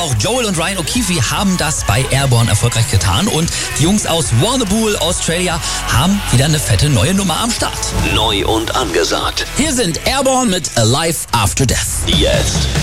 auch Joel und Ryan O'Keefe haben das bei Airborne erfolgreich getan und die Jungs aus Warrnambool, Australia, haben wieder eine fette neue Nummer am Start. Neu und angesagt. Hier sind Airborne mit Alive After Death. Jetzt.